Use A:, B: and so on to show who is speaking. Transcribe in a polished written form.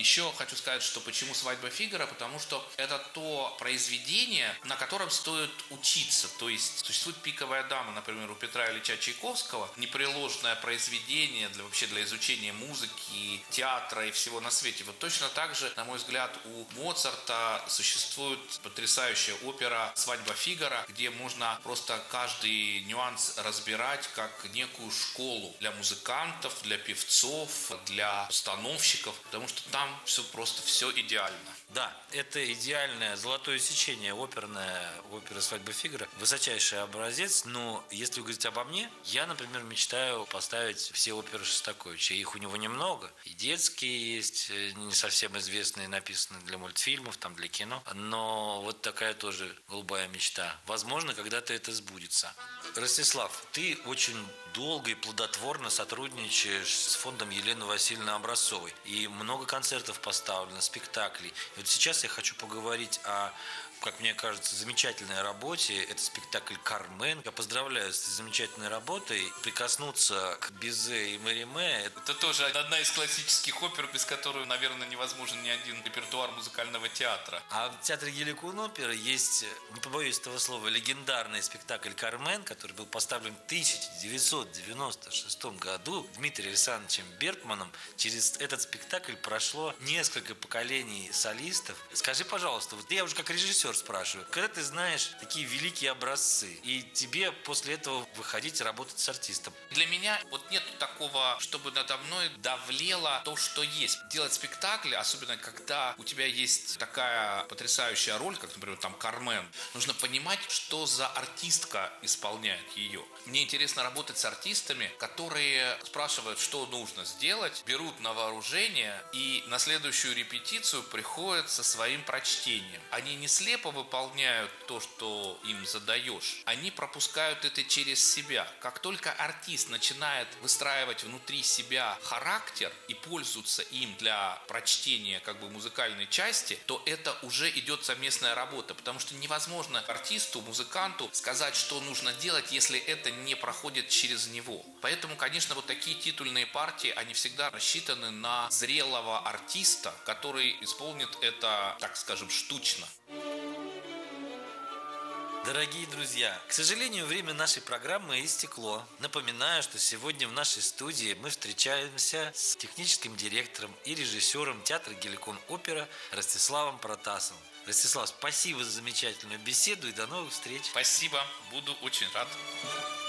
A: Еще хочу сказать, что почему «Свадьба Фигаро», потому что это то произведение, на котором стоит учиться. То есть существует «Пиковая дама», например, у Петра Ильича Чайковского, непреложное произведение вообще для изучения музыки, театра и всего на свете. Вот точно так же, на мой взгляд, у Моцарта существует потрясающая опера «Свадьба Фигаро», где можно просто каждый нюанс разбирать как некую школу для музыкантов, для певцов, для постановщиков, потому что там все просто все идеально.
B: Да, это идеальное золотое сечение оперы «Свадьба Фигаро». Высочайший образец, но если вы говорите обо мне, я, например, мечтаю поставить все оперы Шостаковича. Их у него немного. И детские есть, не совсем известные, написанные для мультфильмов, там для кино. Но вот такая тоже голубая мечта. Возможно, когда-то это сбудется. Ростислав, ты очень долго и плодотворно сотрудничаешь с фондом Елены Васильевны Образцовой. И много концертов поставлено, спектаклей. И вот сейчас я хочу поговорить о, как мне кажется, замечательной работе. Это спектакль «Кармен». Я поздравляю с этой замечательной работой. Прикоснуться к Бизе и Мериме.
A: Это тоже одна из классических опер, без которой, наверное, невозможен ни один репертуар музыкального театра.
B: А в театре Геликон оперы есть, не побоюсь этого слова, легендарный спектакль «Кармен», который был поставлен в 1996 году Дмитрием Александровичем Бергманом. Через этот спектакль прошло несколько поколений солистов. Скажи, пожалуйста, вот я уже как режиссер спрашиваю, когда ты знаешь такие великие образцы, и тебе после этого выходить работать с артистом?
A: Для меня вот нет такого, чтобы надо мной давлело то, что есть. Делать спектакль, особенно когда у тебя есть такая потрясающая роль, как, например, там «Кармен», нужно понимать, что за артистка исполняет ее. Мне интересно работать с артистами, которые спрашивают, что нужно сделать, берут на вооружение и на следующую репетицию приходят со своим прочтением. Они не слепо выполняют то, что им задаешь. Они пропускают это через себя. Как только артист начинает выстраивать внутри себя характер и пользуется им для прочтения как бы музыкальной части, то это уже идет совместная работа. Потому что невозможно артисту, музыканту сказать, что нужно делать, если это не проходит через него. Поэтому, конечно, вот такие титульные партии, они всегда рассчитаны на зрелого артиста, который исполнит это, так скажем, штучно.
B: Дорогие друзья, к сожалению, время нашей программы истекло. Напоминаю, что сегодня в нашей студии мы встречаемся с техническим директором и режиссером театра Геликон опера Ростиславом Протасовым. Ростислав, спасибо за замечательную беседу и до новых встреч.
A: Спасибо, буду очень рад.